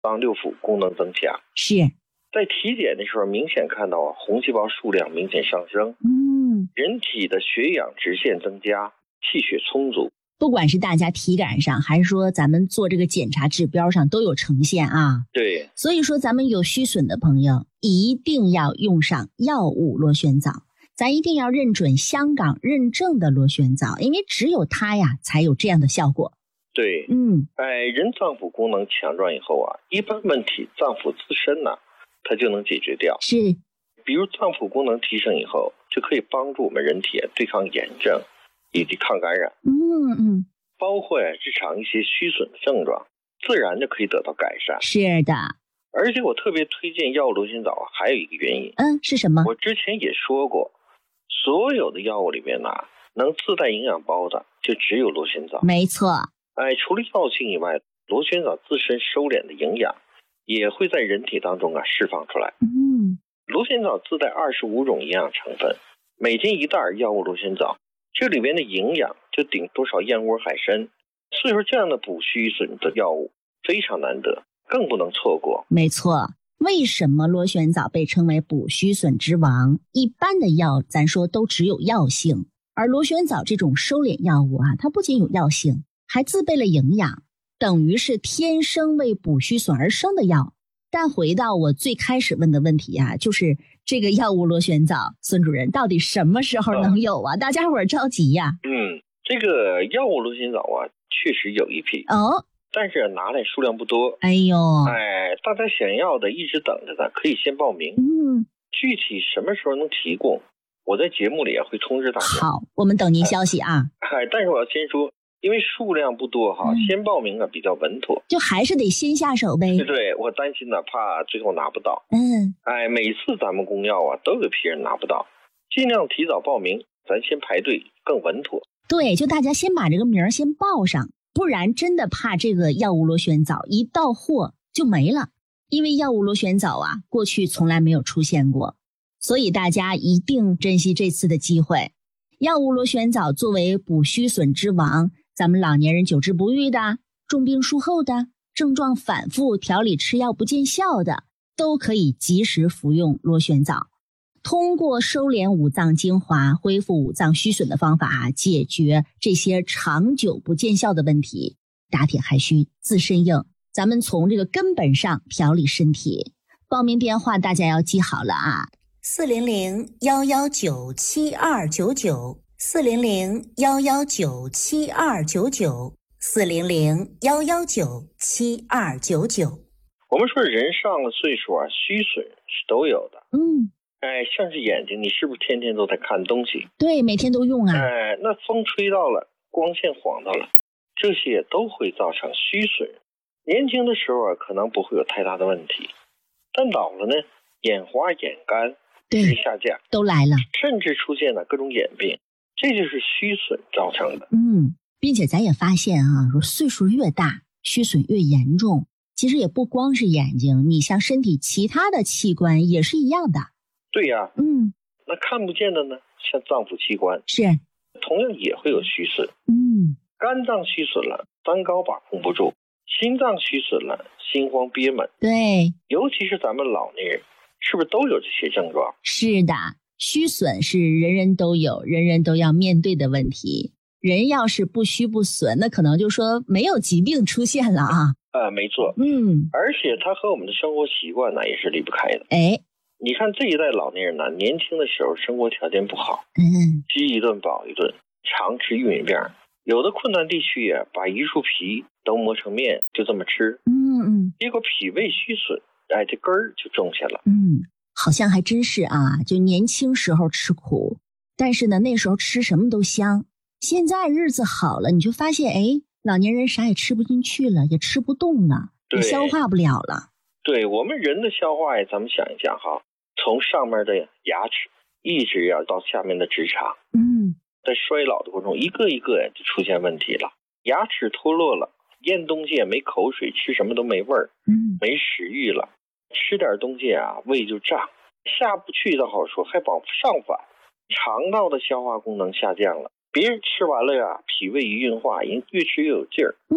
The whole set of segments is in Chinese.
脏六腑功能增强。 是。 在体检的时候明显看到红细胞数量明显上升，人体的血氧直线增加，气血充足。 不管是大家体感上还是说咱们做这个检查指标上都有呈现啊。 对， 所以说咱们有虚损的朋友一定要用上药物螺旋藻，咱一定要认准香港认证的螺旋藻，因为只有它呀才有这样的效果。 对，人脏腑功能强壮以后啊，一般问题脏腑自身呢，它就能解决掉。 是， 比如脏腑功能提升以后，就可以帮助我们人体对抗炎症以及抗感染。包括日常一些虚损的症状，自然就可以得到改善。 是的。 而且我特别推荐药物螺旋藻还有一个原因。 是什么？ 我之前也说过，所有的药物里面呢，能自带营养包的就只有螺旋藻。 没错。 除了药性以外，螺旋藻自身收敛的营养也会在人体当中释放出来。螺旋藻自带25种营养成分，每斤一袋药物螺旋藻，这里面的营养就顶多少燕窝海参。所以说这样的补虚损的药物非常难得，更不能错过。 没错。为什么螺旋藻被称为补虚损之王？一般的药咱说都只有药性，而螺旋藻这种收敛药物它不仅有药性，还自备了营养，等于是天生为补虚损而生的药。但回到我最开始问的问题就是这个药物螺旋藻，孙主任到底什么时候能有啊？大家伙儿着急呀。 这个药物螺旋藻确实有一批但是拿来数量不多。大家想要的一直等着的，可以先报名。具体什么时候能提供，我在节目里也会通知大家。 好，我们等您消息啊。 但是我要先说，因为数量不多先报名比较稳妥， 就还是得先下手呗。 对，我担心怕最后拿不到。每次咱们公药都有批人拿不到，尽量提早报名，咱先排队更稳妥。 对，就大家先把这个名先报上，不然真的怕这个药物螺旋藻一到货就没了。因为药物螺旋藻过去从来没有出现过，所以大家一定珍惜这次的机会。药物螺旋藻作为补虚损之王，咱们老年人久治不愈的、重病术后的、症状反复、调理吃药不见效的，都可以及时服用螺旋藻。通过收敛五脏精华、恢复五脏虚损的方法解决这些长久不见效的问题。打铁还需自身硬，咱们从这个根本上调理身体。报名电话大家要记好了，400-119-7299，400-119-7299，400-119-7299。 我们说人上了岁数虚损是都有的。像是眼睛，你是不是天天都在看东西？ 对，每天都用那风吹到了，光线晃到了，这些都会造成虚损。年轻的时候可能不会有太大的问题，但老了呢，眼花眼干会下降， 都来了， 甚至出现了各种眼病，这就是虚损造成的。 并且咱也发现说岁数越大，虚损越严重。其实也不光是眼睛，你像身体其他的器官也是一样的。 对呀，那看不见的呢，像脏腑器官是同样也会有虚损。肝脏虚损了，三高把控不住；心脏虚损了，心慌憋闷。 对， 尤其是咱们老年人，是不是都有这些症状？ 是的，虚损是人人都有，人人都要面对的问题。人要是不虚不损，那可能就说没有疾病出现了没错。而且它和我们的生活习惯也是离不开的。你看这一代老年人年轻的时候生活条件不好，饥一顿饱一顿，常吃玉米面，有的困难地区把一树皮都磨成面，就这么吃。结果脾胃虚损，这根儿就种下了。 好像还真是就年轻时候吃苦，但是呢那时候吃什么都香。现在日子好了，你就发现老年人啥也吃不进去了，也吃不动了，也消化不了了。 对，我们人的消化咱们想一想从上面的牙齿一直要到下面的直肠，在衰老的过程中一个一个就出现问题了，牙齿脱落了，咽东西也没口水，吃什么都没味儿，没食欲了，吃点东西胃就胀，下不去的好说，还往上反，肠道的消化功能下降了，别人吃完了脾胃一运化，人越吃越有劲儿，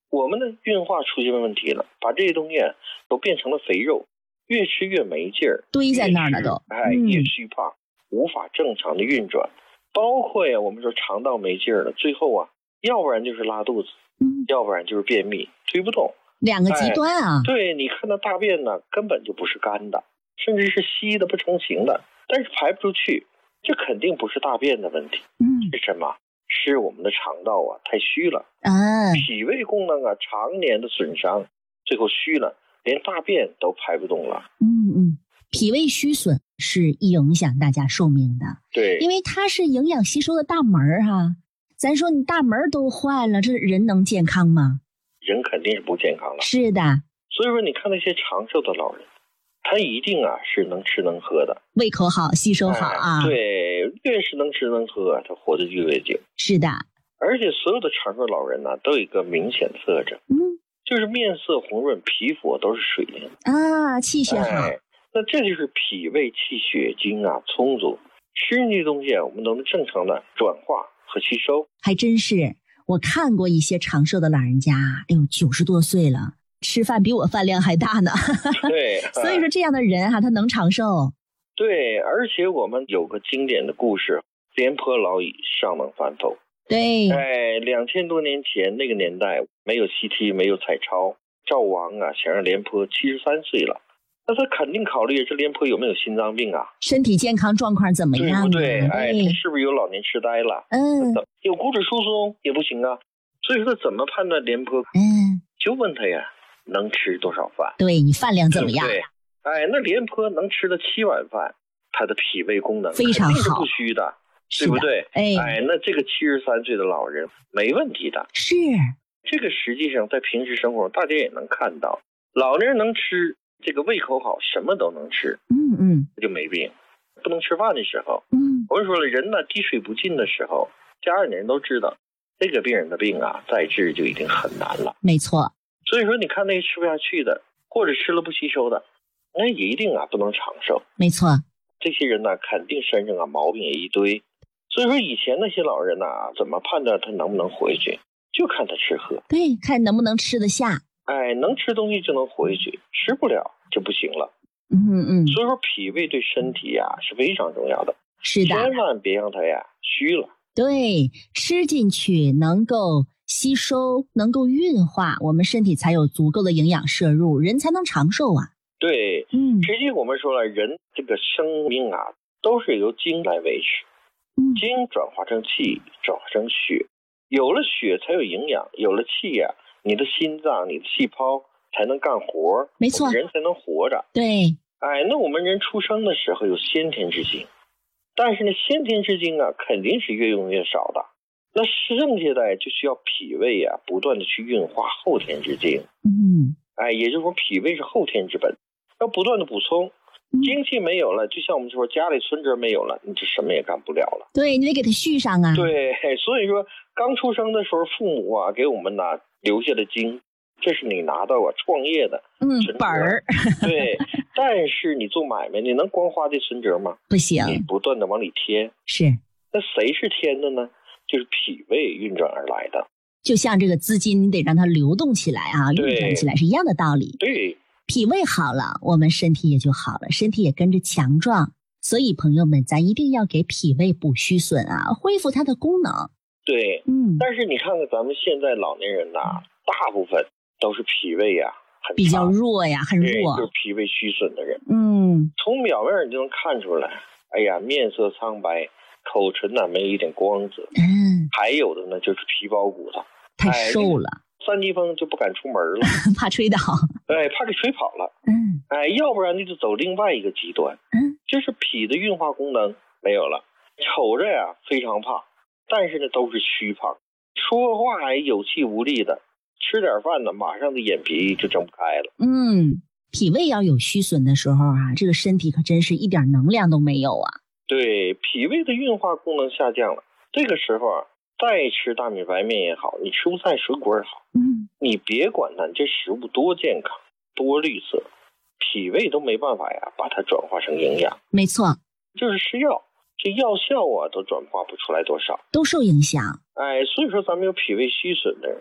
我们的运化出现问题了，把这些东西都变成了肥肉，越吃越没劲儿， 堆在那儿了都， 越虚胖，无法正常的运转。包括呀，我们说肠道没劲儿了，最后啊，要不然就是拉肚子，要不然就是便秘，推不动， 两个极端啊。 对，你看到大便呢，根本就不是干的，甚至是稀的不成形的，但是排不出去，这肯定不是大便的问题，是什么？是我们的肠道啊太虚了，脾胃功能啊常年的损伤，最后虚了，连大便都排不动了。 脾胃虚损是影响大家寿命的， 对， 因为它是营养吸收的大门啊。咱说你大门都坏了，这人能健康吗？ 人肯定是不健康了。 是的， 所以说你看那些长寿的老人，他一定啊是能吃能喝的， 胃口好，吸收好啊。 对，越是能吃能喝，他活得就越久。 是的， 而且所有的长寿老人呢，都有一个明显的特征，就是面色红润，皮肤都是水灵啊，气血好。 那这就是脾胃气血精啊充足，吃进去的东西我们都能正常的转化和吸收。 还真是，我看过一些长寿的老人家，90多岁了，吃饭比我饭量还大呢。 对， 所以说这样的人他能长寿。 对，而且我们有个经典的故事，廉颇老矣，尚能饭否？ 对 ，2000多年前那个年代没有 CT， 没有彩超，赵王啊想让廉颇73岁了，那他肯定考虑这廉颇有没有心脏病啊， 身体健康状况怎么样， 对不对？他是不是有老年痴呆了？有骨质疏松也不行啊。所以说他怎么判断廉颇？就问他呀，能吃多少饭？ 对，你饭量怎么样？ 对，那廉颇能吃了7碗饭，他的脾胃功能非常好， 肯定是不虚的，对不对？那这个73岁的老人没问题的。 是， 这个实际上在平时生活大家也能看到，老年人能吃，这个胃口好，什么都能吃，就没病。不能吃饭的时候，我们说了，人呢滴水不进的时候，家里人都知道，这个病人的病啊，再治就已经很难了。 没错。 所以说，你看那些吃不下去的，或者吃了不吸收的，那也一定啊不能长寿。 没错。 这些人呢，肯定身上啊毛病也一堆。所以说，以前那些老人呢，怎么判断他能不能活下去？就看他吃喝。 对，看能不能吃得下。 能吃东西就能活下去，吃不了就不行了。所以说，脾胃对身体呀是非常重要的。 是的， 千万别让它呀虚了。 对，吃进去能够吸收，能够运化，我们身体才有足够的营养摄入，人才能长寿啊。 对，实际我们说了，人这个生命啊，都是由精来维持。精转化成气，转化成血，有了血才有营养，有了气呀，你的心脏、你的细胞才能干活， 没错， 人才能活着。 对， 那我们人出生的时候有先天之精，但是呢，先天之精啊，肯定是越用越少的。那剩下的就需要脾胃啊，不断的去运化后天之精。也就是说，脾胃是后天之本，要不断的补充。精气没有了，就像我们说家里存折没有了，你就什么也干不了了。 对，你得给它续上啊。 对，所以说刚出生的时候，父母啊给我们留下的精，这是你拿到创业的存本儿。 对，但是你做买卖，你能光花这存折吗？ 不行， 你不断的往里添。 是， 那谁是添的呢？就是脾胃运转而来的。 就像这个资金，你得让它流动起来啊，运转起来是一样的道理。 对。 脾胃好了，我们身体也就好了，身体也跟着强壮。所以朋友们，咱一定要给脾胃补虚损啊，恢复它的功能。 对，但是你看看咱们现在老年人大部分都是脾胃呀很比较弱呀，很弱， 就是脾胃虚损的人。从表面你就能看出来，面色苍白，口唇没有一点光泽。还有的呢，就是皮包骨头， 太瘦了。 3级风就不敢出门了， 怕吹倒， 怕给吹跑了。要不然你就走另外一个极端，就是脾的运化功能没有了，瞅着呀非常胖，但是呢都是虚胖，说话也有气无力的，吃点饭呢马上的眼皮就睁不开了。 脾胃要有虚损的时候啊，这个身体可真是一点能量都没有啊。 对，脾胃的运化功能下降了，这个时候再吃大米白面也好，你吃蔬菜水果也好，你别管它这食物多健康多绿色，脾胃都没办法呀把它转化成营养。 没错， 就是吃药，这药效都转化不出来多少， 都受影响。 所以说咱们有脾胃虚损的人，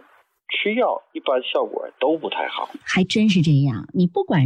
吃药一般效果都不太好。 还真是这样，你不管